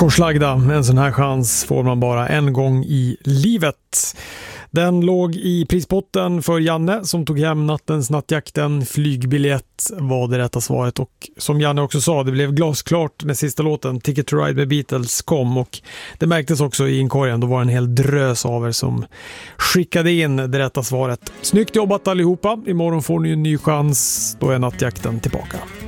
korslagda. En sån här chans får man bara en gång i livet. Den låg i prispotten för Janne som tog hem nattens nattjakten. Flygbiljett var det rätta svaret, och som Janne också sa, det blev glasklart när sista låten Ticket to Ride med Beatles kom, och det märktes också i inkorgen. Då var en hel drös av er som skickade in det rätta svaret. Snyggt jobbat allihopa. Imorgon får ni en ny chans. Då är nattjakten tillbaka.